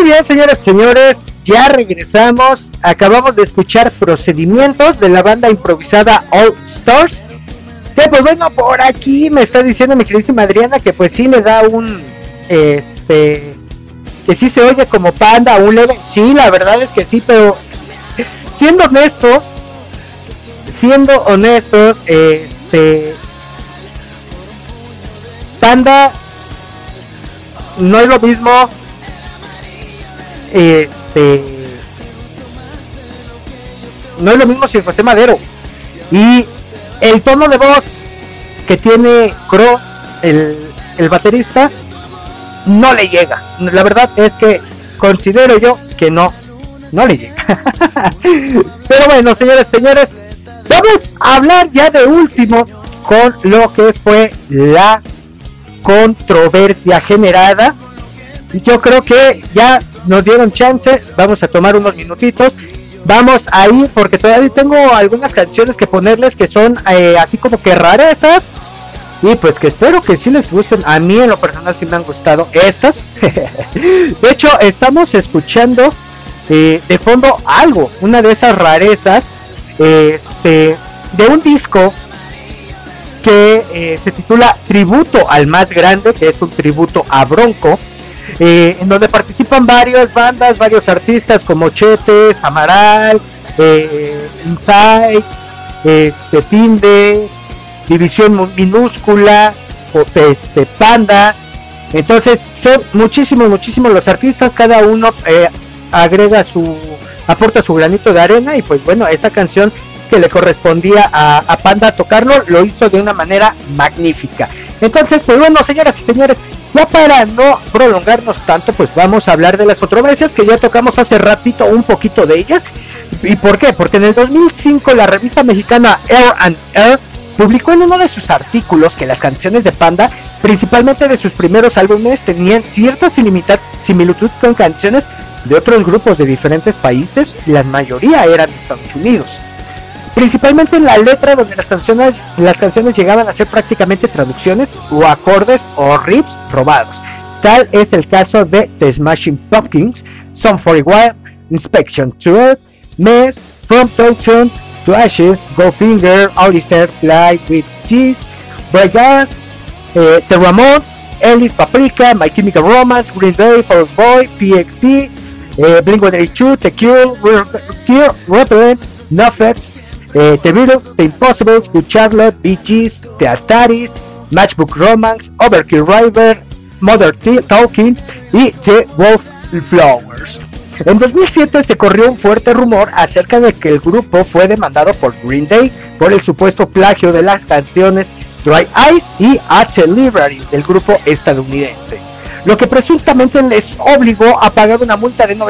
Muy bien, señoras y señores, ya regresamos. Acabamos de escuchar Procedimientos de la banda improvisada All Stars. Que pues bueno, por aquí me está diciendo mi queridísima Adriana que pues sí le da un que sí se oye como Panda, un leve. Sí, la verdad es que sí, pero siendo honestos, Panda no es lo mismo, no es lo mismo si José Madero. Y el tono de voz que tiene Cross, el baterista, no le llega. La verdad es que considero yo que no le llega. Pero bueno, señores, vamos a hablar ya de último con lo que fue la controversia generada. Yo creo que ya nos dieron chance. Vamos a tomar unos minutitos. Vamos a ir porque todavía tengo algunas canciones que ponerles que son así como que rarezas. Y pues que espero que sí les gusten. A mí en lo personal sí me han gustado estas. De hecho, estamos escuchando de fondo una de esas rarezas, de un disco que se titula Tributo al Más Grande, que es un tributo a Bronco, en donde participan varias bandas, varios artistas como Chetes, Amaral, Inside, Tinde, División Minúscula, Panda. Entonces son muchísimos los artistas, cada uno aporta su granito de arena. Y pues bueno, esta canción que le correspondía a Panda tocarlo, lo hizo de una manera magnífica. Entonces pues bueno, señoras y señores, ya para no prolongarnos tanto, pues vamos a hablar de las controversias que ya tocamos hace ratito, un poquito de ellas. ¿Y por qué? Porque en el 2005 la revista mexicana Air and Air publicó en uno de sus artículos que las canciones de Panda, principalmente de sus primeros álbumes, tenían cierta similitud con canciones de otros grupos de diferentes países. La mayoría eran de Estados Unidos, principalmente en la letra, donde las canciones llegaban a ser prácticamente traducciones o acordes o riffs robados. Tal es el caso de The Smashing Pumpkins, Sum 41, Inspection to Earth, Mess, From Town to Ashes, Goldfinger, Alistair, Fly with Cheese, Bright Gas, The Ramones, Ellis, Paprika, My Chemical Romance, Green Day, Fall Out Boy, PXP, Blink-182, The Cure, Repellent, NoFX, The Beatles, The Impossibles, Good Charlotte, Bee Gees, The Ataris, Matchbook Romance, Overkill River, Mother Talking y The Wallflowers. En 2007 se corrió un fuerte rumor acerca de que el grupo fue demandado por Green Day por el supuesto plagio de las canciones Dry Eyes y H. Library del grupo estadounidense, lo que presuntamente les obligó a pagar una multa de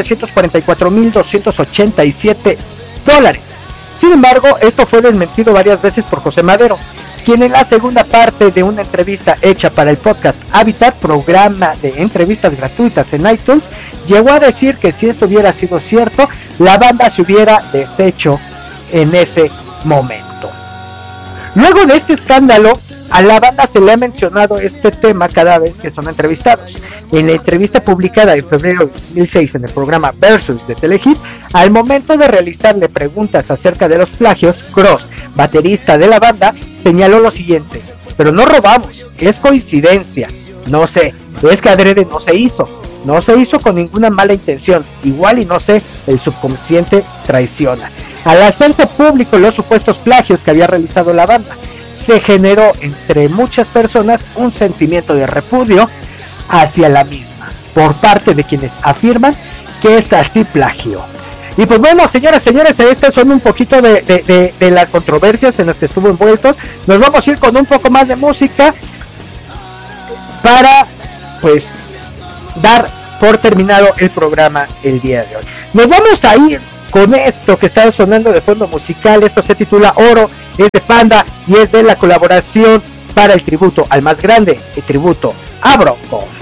$944,287. Sin embargo, esto fue desmentido varias veces por José Madero, quien en la segunda parte de una entrevista hecha para el podcast Habitat, programa de entrevistas gratuitas en iTunes, llegó a decir que si esto hubiera sido cierto, la banda se hubiera deshecho en ese momento. Luego de este escándalo, a la banda se le ha mencionado este tema cada vez que son entrevistados. En la entrevista publicada en febrero de 2006 en el programa Versus de Telehit, al momento de realizarle preguntas acerca de los plagios, Cross, baterista de la banda, señaló lo siguiente: pero no robamos, es coincidencia, no sé, es que adrede no se hizo con ninguna mala intención, igual y no sé, el subconsciente traiciona. Al hacerse público los supuestos plagios que había realizado la banda, se generó entre muchas personas un sentimiento de repudio hacia la misma, por parte de quienes afirman que esta sí plagió. Y pues bueno, señoras y señores, estas son un poquito de las controversias en las que estuvo envuelto. Nos vamos a ir con un poco más de música para pues dar por terminado el programa el día de hoy. Nos vamos a ir con esto que está sonando de fondo musical. Esto se titula Oro, es de Panda y es de la colaboración para el tributo al más grande, el tributo a Bronco.